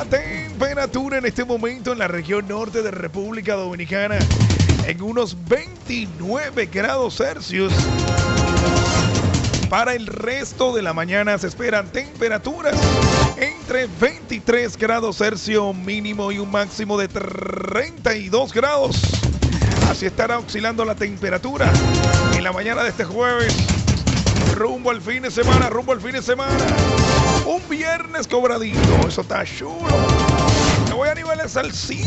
La temperatura en este momento en la región norte de República Dominicana en unos 29 grados Celsius. Para el resto de la mañana se esperan temperaturas entre 23 grados Celsius mínimo y un máximo de 32 grados. Así estará oscilando la temperatura en la mañana de este jueves. Rumbo al fin de semana, Un viernes cobradito, eso está chulo. Me voy a niveles al 5.